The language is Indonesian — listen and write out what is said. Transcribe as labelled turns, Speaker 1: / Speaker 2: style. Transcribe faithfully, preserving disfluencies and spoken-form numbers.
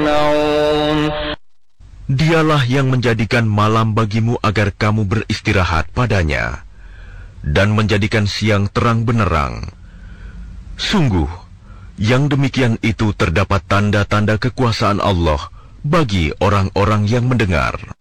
Speaker 1: يعملون.
Speaker 2: Dialah yang menjadikan malam bagimu agar kamu beristirahat padanya, dan menjadikan siang terang benderang. Sungguh, yang demikian itu terdapat tanda-tanda kekuasaan Allah bagi orang-orang yang mendengar.